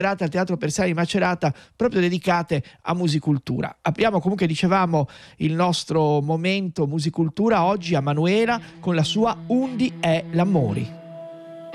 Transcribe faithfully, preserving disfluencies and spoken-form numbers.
al Teatro Persano di Macerata proprio dedicate a musicultura. Apriamo comunque, dicevamo, il nostro momento musicultura oggi a Manuela con la sua Undi è l'amori.